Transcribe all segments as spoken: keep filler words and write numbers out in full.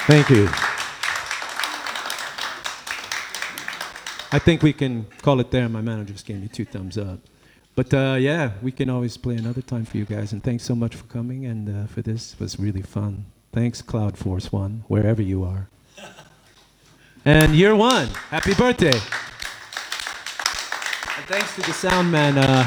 Thank you. I think we can call it there. My manager just gave me two thumbs up. But uh, yeah, we can always play another time for you guys. And thanks so much for coming and uh, for this. It was really fun. Thanks, Cloud Force One, wherever you are. And year one, happy birthday. And thanks to the sound man. Uh,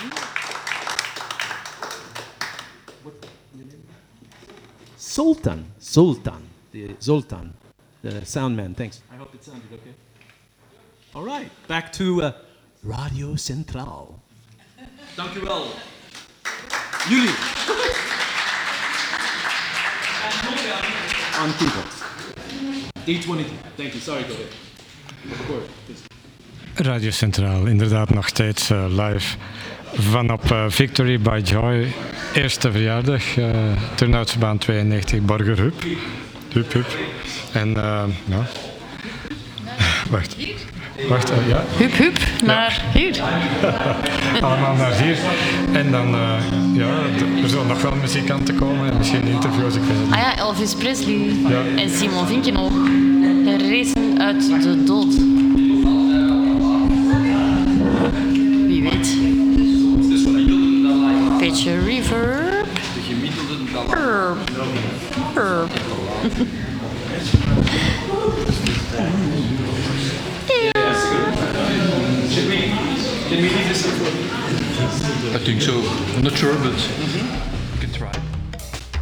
Sultan, Sultan, the Zoltan, the sound man. Thanks. I hope it sounded okay. All right, back to uh, Radio Centraal. Dank u wel. Jullie. On keyboards. D twenty-two. Thank you. Sorry, go ahead. Of course. Radio Centraal, inderdaad nog steeds uh, live van op uh, Victory by Joy. Eerste verjaardag, uh, Turnhoutsebaan tweeënnegentig, Borgerhup. Hup, hup. En, uh, ja. Wacht. Wacht, uh, ja. Hup, hup, naar ja. Hier. Allemaal naar hier. En dan, uh, ja, d- er zullen nog wel muzikanten komen en misschien interviews. Ik weet het niet. Ah ja, Elvis Presley Ja. en Simon Vinkje nog. Herrezen uit de dood. Wie weet. Beetje reverb. De gemiddelde dan. Herb. Herb. I think so. I'm not sure, but